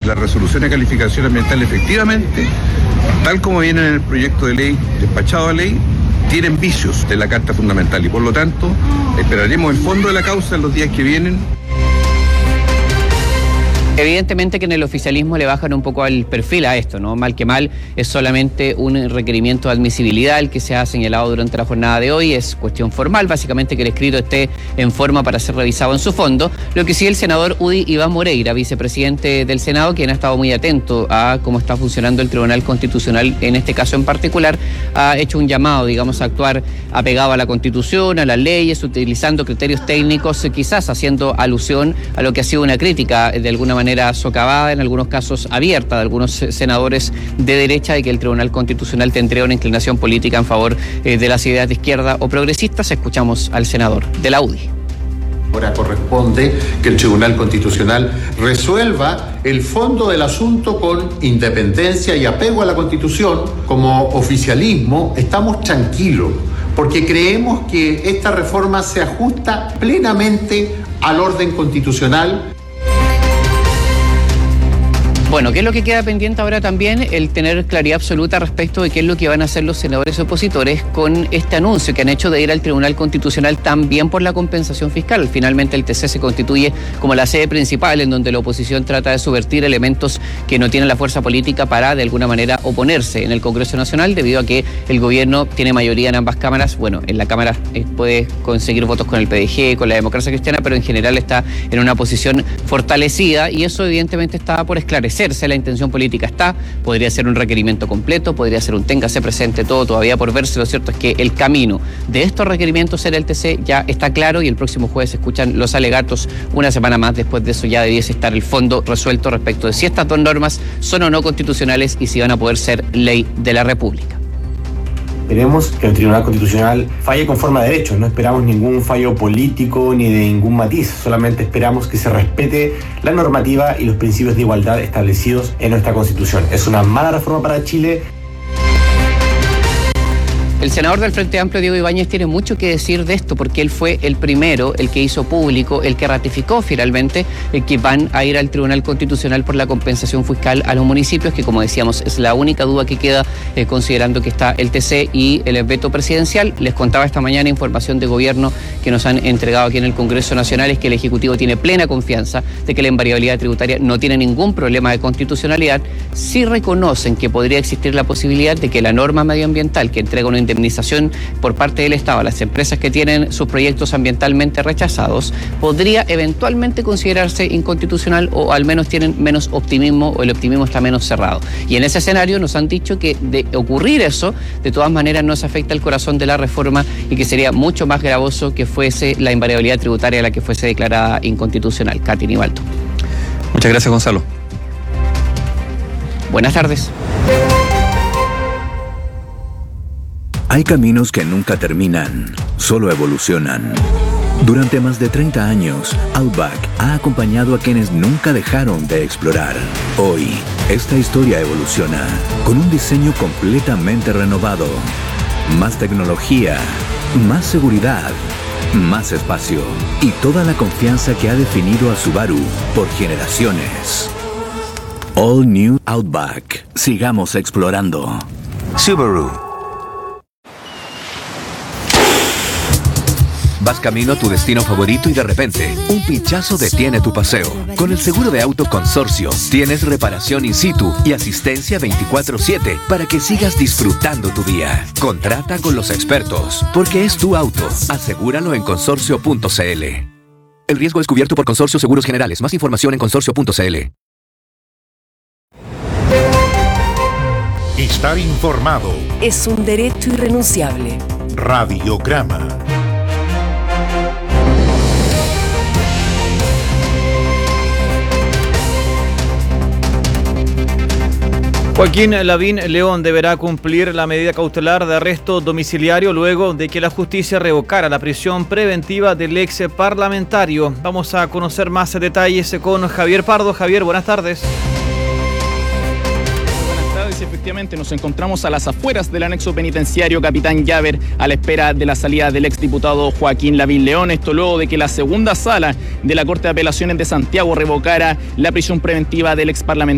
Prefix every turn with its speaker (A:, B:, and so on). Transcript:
A: la resolución de calificación ambiental efectivamente, tal como viene en el proyecto de ley, despachado a ley, tienen vicios de la Carta Fundamental y por lo tanto esperaremos el fondo de la causa en los días que vienen.
B: Evidentemente que en el oficialismo le bajan un poco al perfil a esto, ¿no? Mal que mal, es solamente un requerimiento de admisibilidad el que se ha señalado durante la jornada de hoy, es cuestión formal, básicamente que el escrito esté en forma para ser revisado en su fondo. Lo que sí, el senador UDI Iván Moreira, vicepresidente del Senado, quien ha estado muy atento a cómo está funcionando el Tribunal Constitucional en este caso en particular, ha hecho un llamado, digamos, a actuar apegado a la Constitución, a las leyes, utilizando criterios técnicos, quizás haciendo alusión a lo que ha sido una crítica de alguna manera socavada, en algunos casos abierta, de algunos senadores de derecha, de que el Tribunal Constitucional tendría una inclinación política en favor de las ideas de izquierda o progresistas. Escuchamos al senador de la UDI.
C: Ahora corresponde que el Tribunal Constitucional resuelva el fondo del asunto con independencia y apego a la Constitución. Como oficialismo estamos tranquilos porque creemos que esta reforma se ajusta plenamente al orden constitucional.
B: Bueno, ¿qué es lo que queda pendiente ahora también? El tener claridad absoluta respecto de qué es lo que van a hacer los senadores opositores con este anuncio que han hecho de ir al Tribunal Constitucional también por la compensación fiscal. Finalmente el TC se constituye como la sede principal en donde la oposición trata de subvertir elementos que no tienen la fuerza política para de alguna manera oponerse en el Congreso Nacional, debido a que el gobierno tiene mayoría en ambas cámaras. Bueno, en la Cámara puede conseguir votos con el PDG, con la Democracia Cristiana, pero en general está en una posición fortalecida y eso evidentemente está por esclarecer. La intención política está, podría ser un requerimiento completo, podría ser un téngase presente, todo todavía por verse. Lo cierto es que el camino de estos requerimientos en el TC ya está claro y el próximo jueves se escuchan los alegatos. Una semana más después de eso ya debiese estar el fondo resuelto respecto de si estas dos normas son o no constitucionales y si van a poder ser ley de la República.
D: Esperemos que el Tribunal Constitucional falle conforme a derecho, no esperamos ningún fallo político ni de ningún matiz, solamente esperamos que se respete la normativa y los principios de igualdad establecidos en nuestra Constitución. Es una mala reforma para Chile.
B: El senador del Frente Amplio, Diego Ibáñez, tiene mucho que decir de esto porque él fue el primero, el que hizo público, el que ratificó finalmente que van a ir al Tribunal Constitucional por la compensación fiscal a los municipios, que como decíamos es la única duda que queda considerando que está el TC y el veto presidencial. Les contaba esta mañana información de gobierno que nos han entregado aquí en el Congreso Nacional, es que el Ejecutivo tiene plena confianza de que la invariabilidad tributaria no tiene ningún problema de constitucionalidad. Sí reconocen que podría existir la posibilidad de que la norma medioambiental que entrega una indemnización por parte del Estado a las empresas que tienen sus proyectos ambientalmente rechazados podría eventualmente considerarse inconstitucional, o al menos tienen menos optimismo, o el optimismo está menos cerrado. Y en ese escenario nos han dicho que de ocurrir eso, de todas maneras no se afecta el corazón de la reforma y que sería mucho más gravoso que fuese la invariabilidad tributaria la que fuese declarada inconstitucional. Katy Nivaldo.
E: Muchas gracias, Gonzalo.
B: Buenas tardes.
F: Hay caminos que nunca terminan, solo evolucionan. Durante más de 30 años, Outback ha acompañado a quienes nunca dejaron de explorar. Hoy, esta historia evoluciona con un diseño completamente renovado. Más tecnología, más seguridad, más espacio y toda la confianza que ha definido a Subaru por generaciones. All New Outback. Sigamos explorando. Subaru.
G: Vas camino a tu destino favorito y de repente, un pinchazo detiene tu paseo. Con el seguro de auto Consorcio, tienes reparación in situ y asistencia 24/7 para que sigas disfrutando tu día. Contrata con los expertos, porque es tu auto. Asegúralo en consorcio.cl. El riesgo es cubierto por Consorcio Seguros Generales. Más información en consorcio.cl.
H: Estar informado
I: es un derecho irrenunciable.
H: Radiograma.
J: Joaquín Lavín León deberá cumplir la medida cautelar de arresto domiciliario luego de que la justicia revocara la prisión preventiva del ex parlamentario. Vamos a conocer más detalles con Javier Pardo. Javier, buenas tardes.
K: Efectivamente, nos encontramos a las afueras del anexo penitenciario Capitán Llaver a la espera de la salida del exdiputado Joaquín Lavín León. Esto luego de que la segunda sala de la Corte de Apelaciones de Santiago revocara la prisión preventiva del ex parlamentario